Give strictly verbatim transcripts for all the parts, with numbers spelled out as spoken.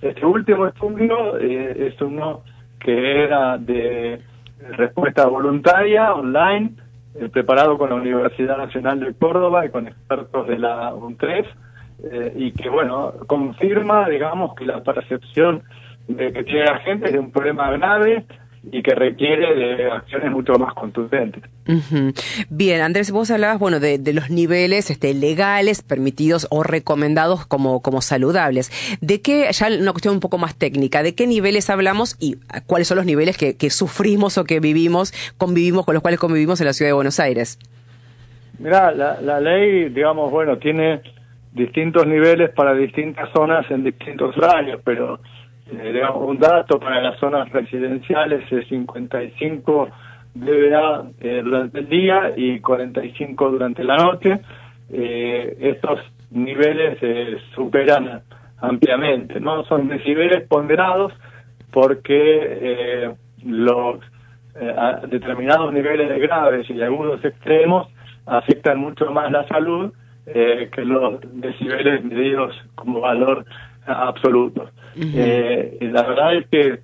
Este último estudio eh, es uno que era de respuesta voluntaria, online, eh, preparado con la Universidad Nacional de Córdoba y con expertos de la UNTREF, eh, y que, bueno, confirma, digamos, que la percepción de que tiene la gente es de un problema grave y que requiere de acciones mucho más contundentes. Uh-huh. Bien, Andrés, vos hablabas, bueno, de, de los niveles este, legales, permitidos o recomendados como, como saludables. ¿De qué, ya una cuestión un poco más técnica, de qué niveles hablamos y cuáles son los niveles que, que sufrimos o que vivimos, convivimos, con los cuales convivimos en la ciudad de Buenos Aires? Mirá, la, la ley, digamos, bueno, tiene distintos niveles para distintas zonas en distintos horarios, pero Eh, digamos, un dato para las zonas residenciales es cincuenta y cinco dBA eh, durante el día y cuarenta y cinco durante la noche. Eh, estos niveles eh, superan ampliamente, ¿no? Son decibeles ponderados porque eh, los eh, a determinados niveles de graves y agudos extremos afectan mucho más la salud eh, que los decibeles medidos como valor absoluto. Uh-huh. Eh, la verdad es que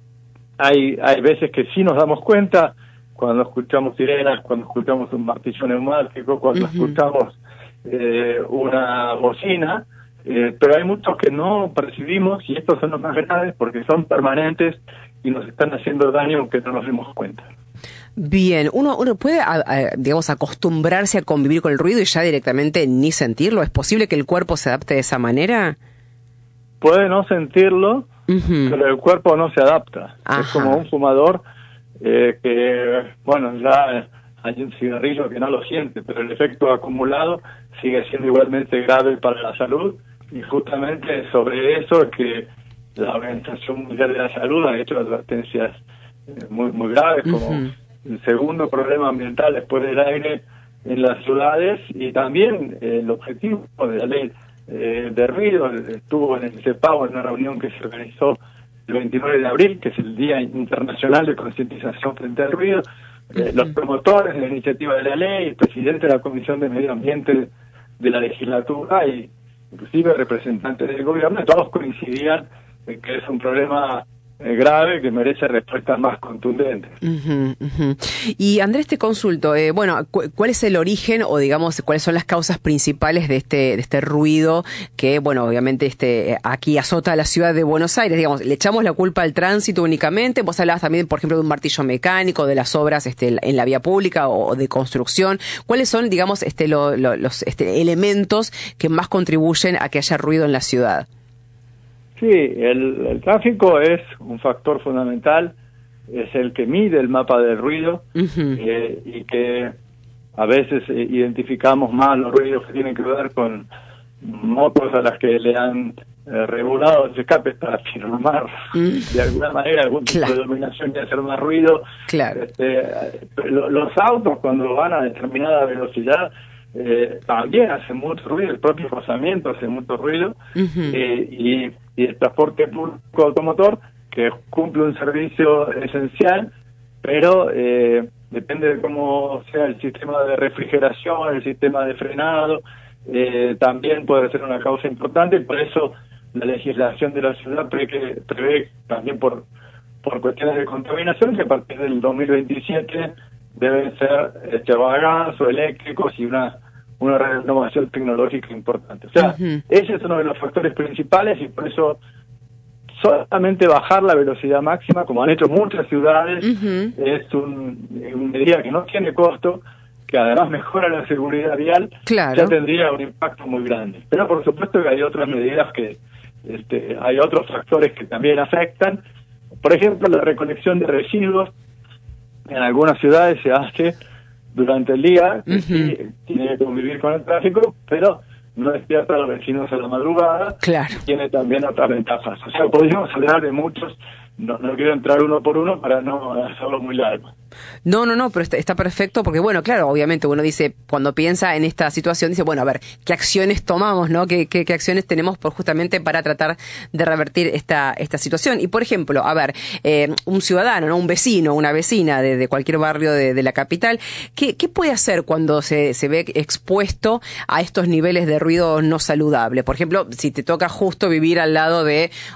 hay hay veces que sí nos damos cuenta cuando escuchamos sirenas, cuando escuchamos un martillo neumático, cuando uh-huh. escuchamos eh, una bocina, eh, pero hay muchos que no percibimos y estos son los más graves porque son permanentes y nos están haciendo daño aunque no nos demos cuenta. Bien, uno uno puede, a, a, digamos, acostumbrarse a convivir con el ruido y ya directamente ni sentirlo. ¿Es posible que el cuerpo se adapte de esa manera? Puede no sentirlo, uh-huh. pero el cuerpo no se adapta. Ajá. Es como un fumador eh, que, bueno, ya hay un cigarrillo que no lo siente, pero el efecto acumulado sigue siendo igualmente grave para la salud, y justamente sobre eso es que la Organización Mundial de la Salud ha hecho advertencias eh, muy, muy graves, como uh-huh. el segundo problema ambiental después del aire en las ciudades, y también eh, el objetivo de la ley Eh, de ruido. Estuvo en el CEPAO en una reunión que se organizó el veintinueve de abril, que es el Día Internacional de Concientización frente al Ruido. Eh, los promotores de la iniciativa de la ley, el presidente de la Comisión de Medio Ambiente de la legislatura y inclusive representantes del gobierno, todos coincidían en que es un problema eh, grave que merece respuestas más contundentes. Uh-huh, uh-huh. Y Andrés, te consulto, eh, bueno, cu- ¿cuál es el origen o digamos cuáles son las causas principales de este de este ruido que, bueno, obviamente este aquí azota a la ciudad de Buenos Aires? Digamos, ¿le echamos la culpa al tránsito únicamente? Vos hablabas también, por ejemplo, de un martillo mecánico, de las obras este en la vía pública o de construcción. ¿Cuáles son, digamos, este lo, lo, los este, elementos que más contribuyen a que haya ruido en la ciudad? Sí, el, el tráfico es un factor fundamental, es el que mide el mapa del ruido, uh-huh. eh, y que a veces eh, identificamos más los ruidos que tienen que ver con motos a las que le han eh, regulado los escapes para firmar uh-huh. de alguna manera algún tipo claro. de dominación y hacer más ruido. Claro. Este, lo, los autos cuando van a determinada velocidad eh, también hacen mucho ruido, el propio rozamiento hace mucho ruido, uh-huh. eh, y y el transporte público automotor, que cumple un servicio esencial, pero eh, depende de cómo sea el sistema de refrigeración, el sistema de frenado, eh, también puede ser una causa importante, y por eso la legislación de la ciudad prevé, prevé también por, por cuestiones de contaminación que a partir del dos mil veintisiete deben ser este, a gas o eléctricos y una una renovación tecnológica importante. O sea, uh-huh. ese es uno de los factores principales, y por eso solamente bajar la velocidad máxima, como han hecho muchas ciudades, uh-huh. es un, una medida que no tiene costo, que además mejora la seguridad vial, claro. ya tendría un impacto muy grande. Pero por supuesto que hay otras medidas que, este, hay otros factores que también afectan. Por ejemplo, la recolección de residuos en algunas ciudades se hace durante el día, que uh-huh. sí, tiene que convivir con el tráfico, pero no despierta a los vecinos a la madrugada, claro. y tiene también otras ventajas. O sea, podríamos hablar de muchos, no, no quiero entrar uno por uno para no hacerlo muy largo. No, no, no, pero está, está perfecto porque, bueno, claro, obviamente uno dice, cuando piensa en esta situación, dice, bueno, a ver, ¿qué acciones tomamos, no? ¿Qué, qué, qué acciones tenemos por justamente para tratar de revertir esta esta situación? Y, por ejemplo, a ver, eh, un ciudadano, ¿no? Un vecino, una vecina de, de cualquier barrio de, de la capital, ¿qué, qué puede hacer cuando se, se ve expuesto a estos niveles de ruido no saludable? Por ejemplo, si te toca justo vivir al lado de